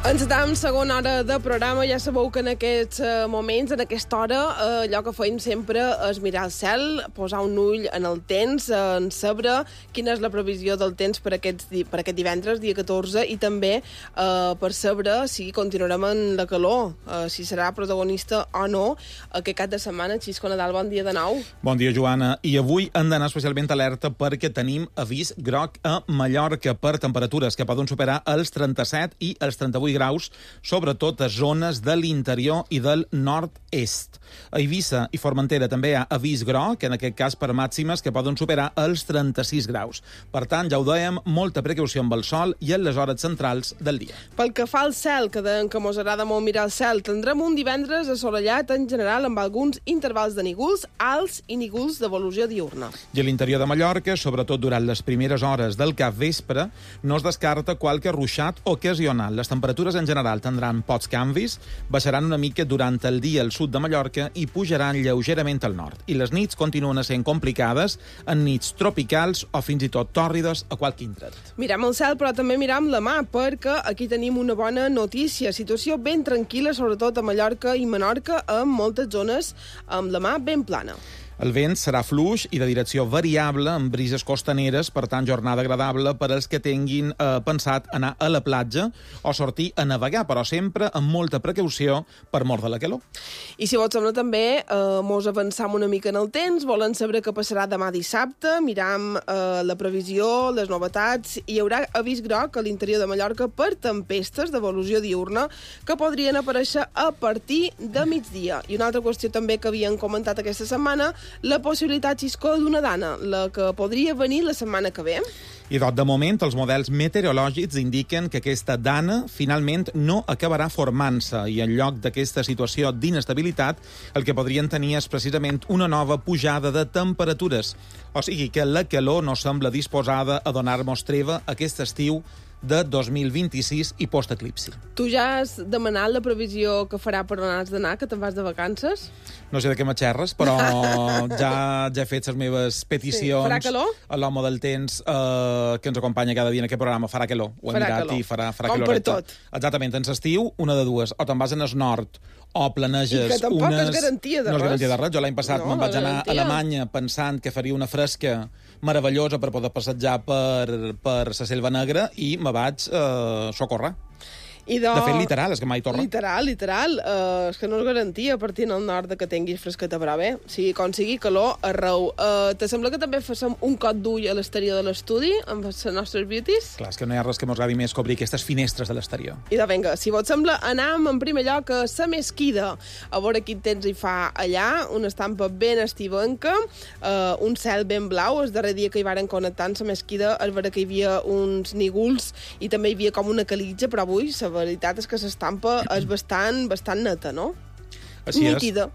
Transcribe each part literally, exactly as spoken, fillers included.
Encetam segona hora de programa. Ja sabeu que en aquests moments, en aquesta hora, eh, allò que feim sempre és mirar el cel, posar un ull en el temps, en saber quina és la previsió del temps per, aquests, per aquest divendres, dia catorze, i també eh, per saber si continuarem en la calor, eh, si serà protagonista o no aquest cap de setmana. Xisco Nadal, bon dia de nou. Bon dia, Joana. I avui hem d'anar especialment alerta perquè tenim avís groc a Mallorca per temperatures que poden superar els trenta-set i els trenta-vuit graus, sobretot a zones de l'interior i del nord-est. A Eivissa i Formentera també hi ha avís groc, en aquest cas per màximes que poden superar els trenta-sis graus. Per tant, ja ho dèiem, molta precaució amb el sol i en les hores centrals del dia. Pel que fa al cel, que dèiem que mos agrada molt mirar el cel, tindrem un divendres assolellat en general amb alguns intervals de nígols alts i nígols d'evolució diurna. I a l'interior de Mallorca, sobretot durant les primeres hores del capvespre, no es descarta qualque ruixat ocasional. Les temperatures en general tindran pocs canvis, baixaran una mica durant el dia al sud de Mallorca i pujaran lleugerament al nord. I les nits continuen sent complicades en nits tropicals o fins i tot tòrrides a qualque indret. Mirem el cel, però també mirem la mà, perquè aquí tenim una bona notícia. Situació ben tranquil·la, sobretot a Mallorca i Menorca, amb moltes zones amb la mà ben plana. El vent serà fluix i de direcció variable, amb brises costaneres, per tant, jornada agradable per als que tinguin eh, pensat anar a la platja o sortir a navegar, però sempre amb molta precaució per mort de la calor. I si vos sembla també, eh, mos avançam una mica en el temps, volen saber què passarà demà dissabte, miram eh, la previsió, les novetats, i hi haurà avís groc a l'interior de Mallorca per tempestes d'evolució diurna que podrien aparèixer a partir de migdia. I una altra qüestió també que havien comentat aquesta setmana, la possibilitat, Xisco, d'una dana, la que podria venir la setmana que ve. I doncs, de moment, els models meteorològics indiquen que aquesta dana finalment no acabarà formant-se i en lloc d'aquesta situació d'inestabilitat el que podrien tenir és precisament una nova pujada de temperatures. O sigui que la calor no sembla disposada a donar-nos treva aquest estiu de dos mil vint-i-sis i post-eclipsi. Tu ja has demanat la previsió que farà per on has d'anar, que te'n vas de vacances? No sé de què m'aixerres, però ja, ja he fet les meves peticions. Sí. Farà calor? A l'home del temps eh, que ens acompanya cada dia en aquest programa. Farà calor. Ho hem farà mirat calor. I farà, farà com caloreta. Per tot. Exactament. En l'estiu, una de dues. O te'n vas en el nord o planeges I que tampoc unes... és garantia de no res. No és garantia de res. Jo l'any passat no, me'n vaig anar garantia. a Alemanya pensant que faria una fresca meravellosa per poder passejar per, per la Selva Negra i me vaig eh, socórrer. I de... de fet, literal, és que mai torna. Literal, literal. Uh, és que no és garantia partint al nord que tinguis fresqueta, però bé, sigui com sigui, calor arreu. Uh, te sembla que també fem un cot d'ull a l'exterior de l'estudi amb les nostres beauties? Clar, és que no hi ha res que mos agradi més que obrir aquestes finestres de l'exterior. I de vinga, si vos sembla, anam en primer lloc a la Mesquida, a veure quin temps hi fa allà, una estampa ben estivenca, uh, un cel ben blau. El darrer dia que hi varen connectar en la Mesquida és vera que hi havia uns nígols i també hi havia com una calitja, però avui la veritat és que l'estampa és bastant, bastant neta, no? Així nítida.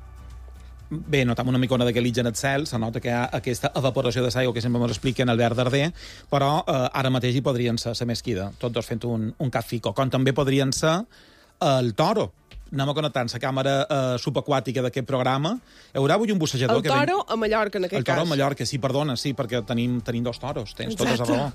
És. Bé, notam una micona de calitja en el cel, se nota que hi ha aquesta evaporació de l'aigua que sempre ens expliquen el verd darder, però eh, ara mateix hi podrien ser la Mesquida, tots dos fent un, un cap fico, com també podrien ser el Toro. Anem a connectar la càmera eh, subaquàtica d'aquest programa. Hi haurà avui un bussejador... El Toro que ven... a Mallorca, en aquest el Toro cas. a Mallorca, sí, perdona, sí, perquè tenim, tenim dos toros, tens Exacte. tota la raó.